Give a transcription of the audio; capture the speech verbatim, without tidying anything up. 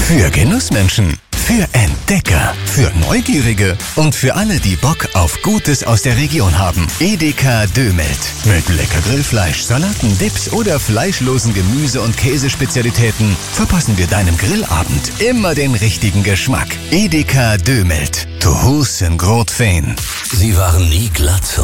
Für Genussmenschen, für Entdecker, für Neugierige und für alle, die Bock auf Gutes aus der Region haben. Edeka Dömelt. Mit lecker Grillfleisch, Salaten, Dips oder fleischlosen Gemüse- und Käsespezialitäten verpassen wir deinem Grillabend immer den richtigen Geschmack. Edeka Dömelt. To hus en Groot Veen. Sie waren nie glatt